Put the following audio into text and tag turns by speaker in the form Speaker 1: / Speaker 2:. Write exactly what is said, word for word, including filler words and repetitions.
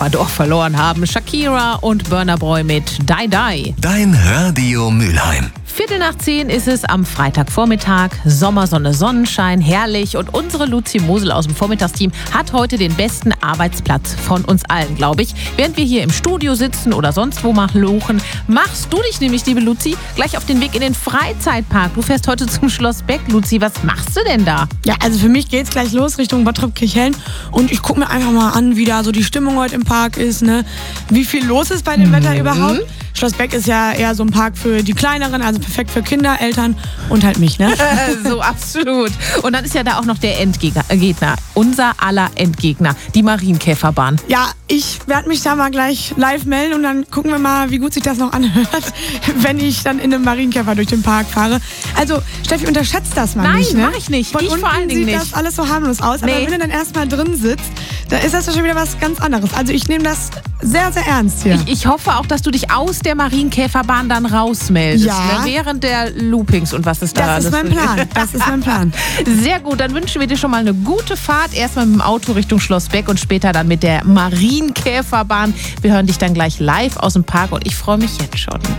Speaker 1: Ecuador verloren haben. Shakira und Burna Boy mit Die Die.
Speaker 2: Dein Radio Mülheim.
Speaker 1: Viertel nach zehn ist es am Freitagvormittag. Sommersonne, Sonnenschein, herrlich. Und unsere Luzi Mosel aus dem Vormittagsteam hat heute den besten Arbeitsplatz von uns allen, glaube ich. Während wir hier im Studio sitzen oder sonst wo mal luchen, machst du dich nämlich, liebe Luzi, gleich auf den Weg in den Freizeitpark. Du fährst heute zum Schloss Beck. Luzi, was machst du denn da?
Speaker 3: Ja, also für mich geht's gleich los Richtung Bottrop-Kirchhellen. Und ich gucke mir einfach mal an, wie da so die Stimmung heute im Park ist, ne? Wie viel los ist bei dem mhm. Wetter überhaupt. Schloss Beck ist ja eher so ein Park für die Kleineren, also perfekt für Kinder, Eltern und halt mich, ne?
Speaker 1: So, absolut. Und dann ist ja da auch noch der Endgegner, Gegner, unser aller Endgegner, die Marienkäferbahn.
Speaker 3: Ja, ich werde mich da mal gleich live melden und dann gucken wir mal, wie gut sich das noch anhört, wenn ich dann in einem Marienkäfer durch den Park fahre. Also, Steffi, unterschätzt das mal
Speaker 1: Nein,
Speaker 3: nicht, ne?
Speaker 1: mach ich nicht.
Speaker 3: Von
Speaker 1: ich
Speaker 3: unten
Speaker 1: vor allen Dingen
Speaker 3: sieht
Speaker 1: nicht.
Speaker 3: das alles so harmlos aus,
Speaker 1: Nee.
Speaker 3: aber wenn du dann erstmal drin sitzt, dann ist das ja schon wieder was ganz anderes. Also ich nehme das sehr, sehr ernst hier.
Speaker 1: Ich, ich hoffe auch, dass du dich aus der Marienkäferbahn dann rausmeldest,
Speaker 3: Ja.
Speaker 1: ne? Während der Loopings und was ist da
Speaker 3: Das ist
Speaker 1: alles.
Speaker 3: mein Plan. Das ist mein Plan.
Speaker 1: Sehr gut, dann wünschen wir dir schon mal eine gute Fahrt. Erstmal mit dem Auto Richtung Schloss Beck und später dann mit der Marienkäferbahn. Wir hören dich dann gleich live aus dem Park und ich freue mich jetzt schon.